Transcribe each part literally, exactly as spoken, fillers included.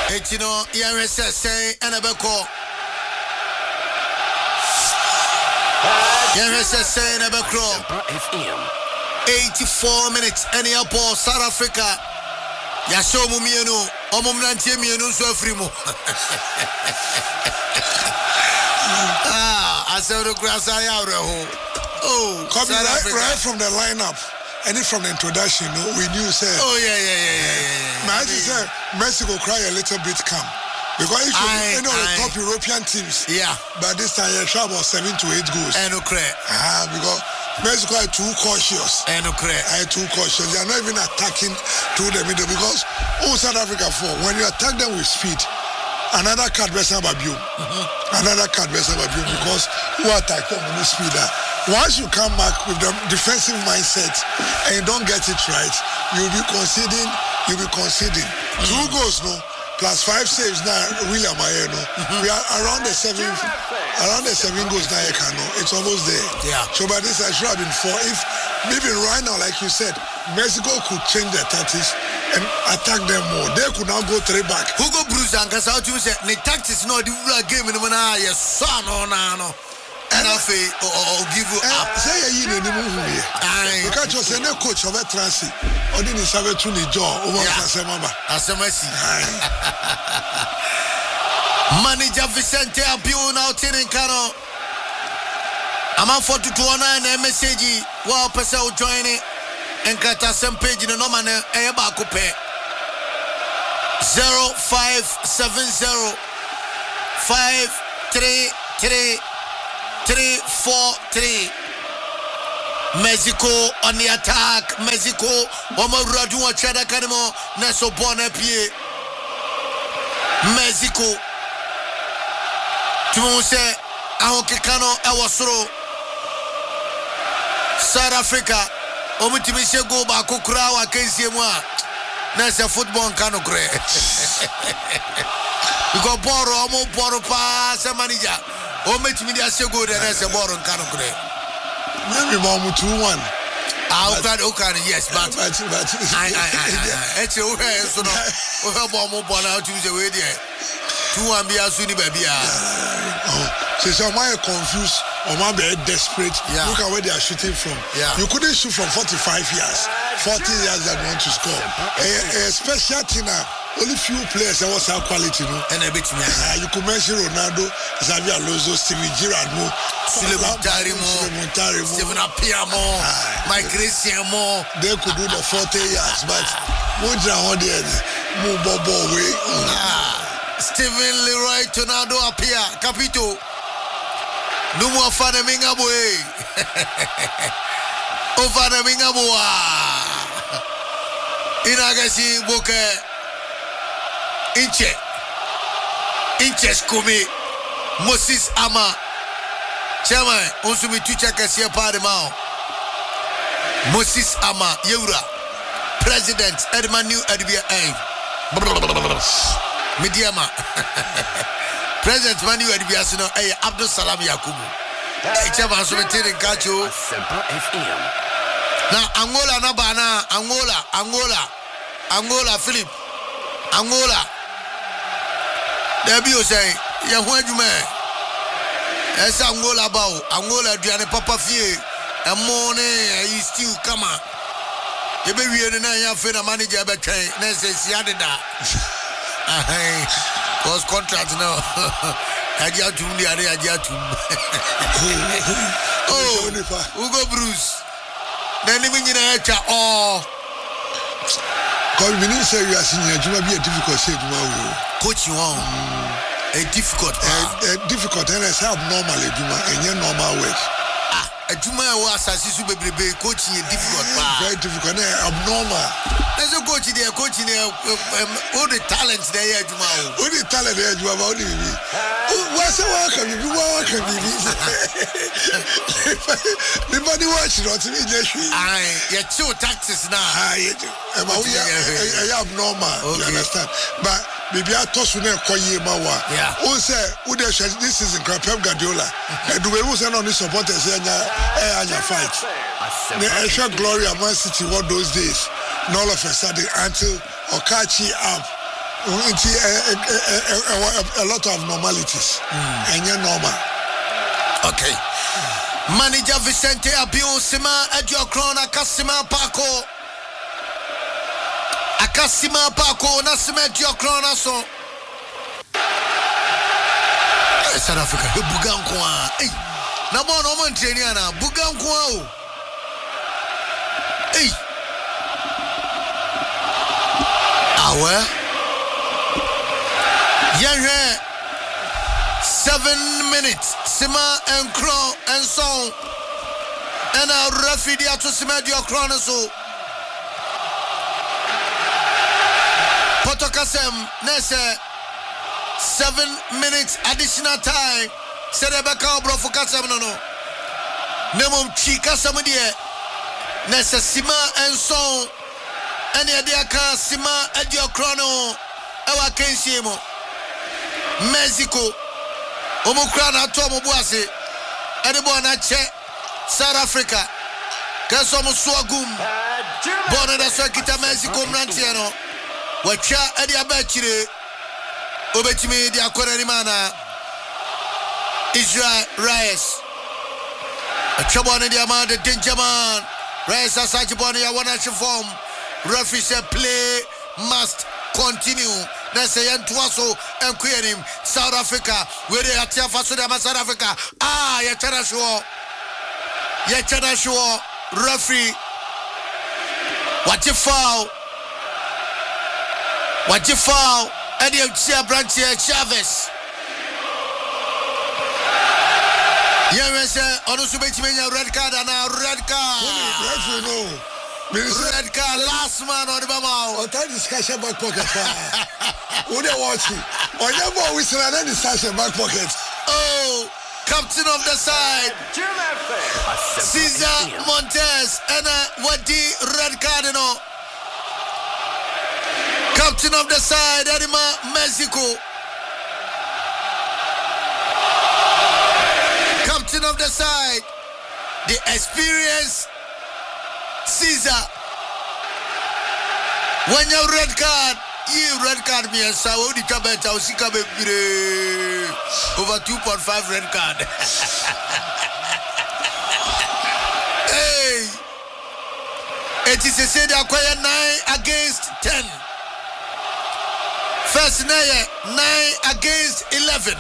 It's you know, E R S S say and a call. E R S S say and a call. eighty-four minutes, any up South Africa. Yasho Mumiano, Omumnanti Miano Sofrimo. Ah, I saw the grass I out. Oh, coming right, right from the lineup. And from the introduction, you know, we knew, say, oh, yeah, yeah, yeah, yeah, yeah. My yeah. said, Mexico cry a little bit calm. Because if you know the top European teams, yeah, but this time you try about seven to eight goals. And okay. Ah, because Mexico are too cautious. And okay. Are too cautious. They are not even attacking through the middle because oh, South Africa four, when you attack them with speed, another card versus Babu. Mm-hmm. Another card versus Babu because who attack them with speed. Once you come back with the defensive mindset and you don't get it right, you'll be conceding, you'll be conceding. Mm-hmm. Two goals, no, plus five saves now, William Ayeno. Mm-hmm. We are around the seven, around the seven goals now, no, it's almost there. Yeah. So by this, I should have been four. If maybe right now, like you said, Mexico could change their tactics and attack them more. They could now go three back. Hugo Bruce and Casautu said, the tactics no the game in the manner, yes, son, no, no. And I'll say, or give you up. Say, you know, the movie. I can't just say, no coach of a transit. Or didn't have a truly jaw over Asamaba. Asamasi. Manager Vicente Abiu now telling Cano. I'm on for two nine M S G. Wow, Pesau joining and cut us some page in the Noman Ebacope. Zero five seven zero five three three. Three, four, three. Mexico on the attack. Mexico. Oma Radu wa chada kanimo. Neso Bonne Pied. Mexico. Tumu se ahoke kano ewasoro. South Africa. Omu timishe go ba kukura wa kensi mwa. Nese football kano kure. Because boro omu boro pa se manager. Oh, make me the go there as a born can of grey. Maybe Mamu two one. I'll try to yes, but I I it's your hair, so no, we have more born out to the way there. Two one be a sunny baby. Oh, so some are confused or maybe desperate. Look at where they are shooting from. Yeah, you couldn't shoot from forty-five years, forty years that want to score. A special thing now. Only few players that was our quality, no? And a bit me. You could mention Ronaldo, Xavier Alonso, Steven Gerrard, mo, Sulemontari mo, Steven Apiamo, Mike Christian mo. They could do the forty years, but Mudra on the move Bobo way. Steven Leroy Tornado Apia, Capito. No more Fanaminga boy. Oh, Fanaminga boy. Inagasi Boke. Inche Inches Kumi Moses Ama Chairman Unsumi Tucha Kasia Pademao Moses Ama Yura President Edmanu Adibia A Mediama President Manu Adibia Sino A Abdul Salam Yakubu Chairman Sumetiri Kacho Now Angola Nabana Angola Angola Angola Philip Angola There be say, ya who you man? As Angola bow, Angola Diana Papa Fie, a morning, you still come on. The baby and I have a manager, but Nessie Yadida. Cause contract now. Ajatum, the other Ajatum. Oh, Hugo Bruce. Then living in a head, oh. Because we didn't say you are seeing it will be a difficult stage tomorrow. Coach you on a difficult a, a difficult and it's abnormal and your normal work. Ah, a Juma was as you be coaching a difficult very difficult abnormal. There's a coach there coaching all the talents there Juma. All the talent there Juma only me. What's a welcome you welcome me. Nobody watching on T V just I your two taxes now. Ah, yeah. Abnormal, you understand? But maybe I toss you never call you Mawa. Yeah. Who say, who they this is in Pep Guardiola. And the way who send on the supporters and your fight. The extra glory of Man City, what those days, and all of a sudden, until Okachi up, a lot of abnormalities. And you're normal. Okay. Manager Vicente Abion Sima Edio Krona Kasima Paco. Akasima Paco Nasima Edio Krona so. South Africa Bugankwa. Hey. Na bon no man training na Bugankwa o. Hey. Awe. Yenhe seven minutes. Sima and Crow and so. And a referee to Sima Edio Krona so. Potokasem Nese. Seven minutes additional time. Said Rebecca Brofo Kasam no no. Nemum Chika Samudia. Nessa Sima and so. Any idea can Sima Edio Chrono. Ewa Kensiemo. Mexico. Omukrana Tomo Boise. Edibona Che. South Africa. Kasomo Swagum. Born in the Circuit Mexico Mrantiano. Wacha Edia Bechire. Obetimi di akwara mana Israel Reyes a trouble on the amount of danger man Reyes as such body I wanna form referee said play must continue let's say Ntuaso and him South Africa where they are Tiafaso de South Africa ah ya chana show ya chana show referee what you foul what you foul Eddie Chia Branchia Chavez. Yemese Onusubechimenya red card and a red card. Referee no. Red card last man on the Bama. On time discussion back pocket. Who they watching? On your ball whistle and then discussion back pocket. Oh, captain of the side. Cesar Montes and a Wadi red card you know. Captain of the side, Edima Mexico. Captain of the side, the experienced Caesar. When you red card, you red card me and Saudi Tabeta Osika over two point five red card. Hey, it is a say they acquire nine against ten. First nine against eleven.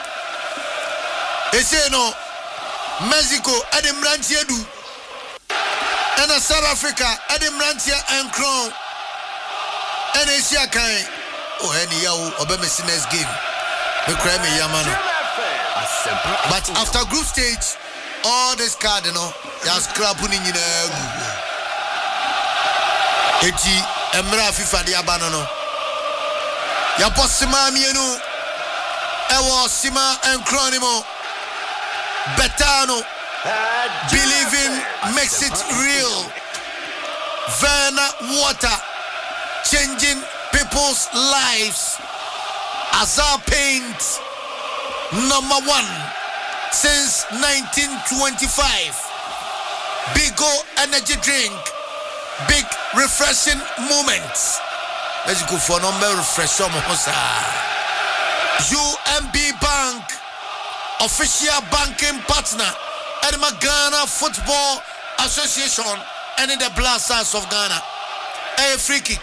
They say no Mexico Adam Rantia do and a South Africa Adam Rantia and Crown and Asia kind. Oh, any yaw or next game. We cry me Yamano. But after group stage, all this card, you know, you're scrapping in the Eti Emra FIFA the Abanono. Ya posima mienu ewo sima and chronimo betano believing makes it real. Verna water changing people's lives. Azar paint number one since nineteen twenty-five. Bigo energy drink, big refreshing moments. Let's go for number refresh U M B Bank, official banking partner, Edema Ghana Football Association, and in the Blasters of Ghana. A free kick.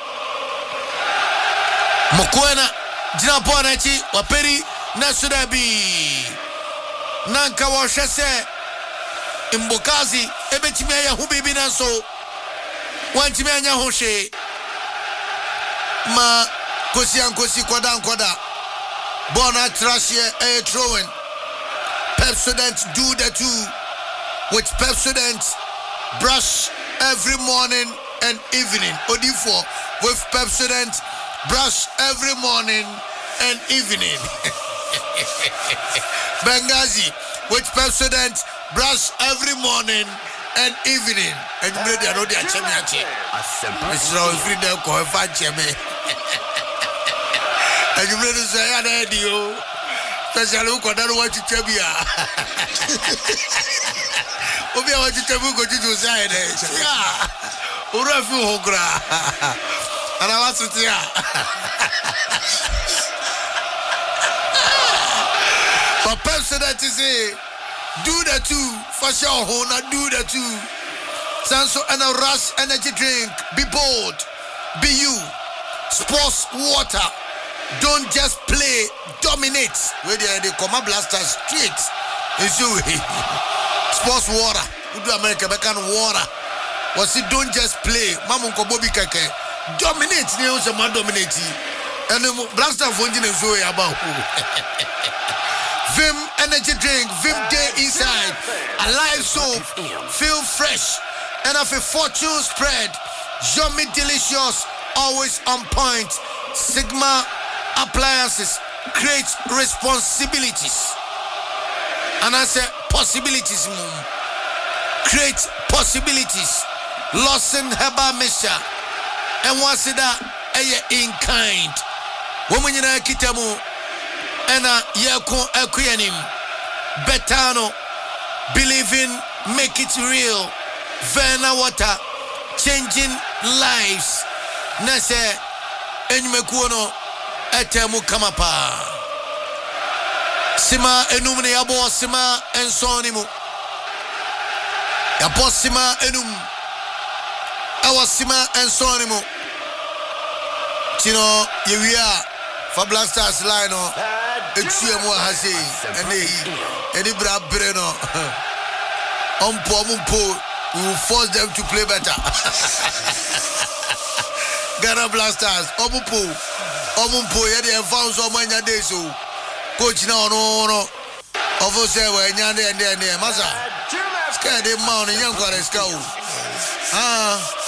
Mokwena, Jina Bonachi, Waperi, Nasudabi. Nanka Washase, Imbokazi, Ebetimaya Hubi Binaso, Wantimania Hoshe. Ma kosi ankosi kwada kwada bona trashie a throwing Pepsodent do the two with Pepsodent brush every morning and evening Odifo with Pepsodent brush every morning and evening Benghazi with Pepsodent brush every morning and evening and you know they are chemiache it's all free there ko fa cheme and you know say ana edio special ko daru wa chichebia obi wa chichebu ko chichu say de ya ora fi hokra And I was with you. But person that is say, do the two for sure. Hona do the two. Sanso and a rush energy drink. Be bold. Be you. Sports water. Don't just play. Dominate. Where they they come up blasters straight. It's you. Sports water. We do America back water. Was it don't just play. Mamun ko Bobby Keke. Dominate. They also man dominate. And the blaster function is so about. Vim energy drink. Vim day inside. Alive soap. Feel fresh. And of a fortune spread. Yummy delicious. Always on point. Sigma appliances create responsibilities. And I say possibilities. Create possibilities. Lawson Herbal Mixture. And once that in kind. Woman in a kitamu. And a yako akuyanim. Betano. Believe in, make it real. Verna water. Changing lives. Nase enyumekuono etemu kamapa. Sima enum ne yabo sima ensoni mu. Yabo sima enum. Awa sima ensoni mu. Tino yewia for Blasters line no. Etuemu hase ene eni bra breno. Ompo ompo we will force them to play better. Ghana Blasters, Omupo, Omumpo, yet the advance of Mania Deso. Coach now, no, no. Of us, we're Yande and then, Massa. Scared him, Mount, and young got a scout. Ah.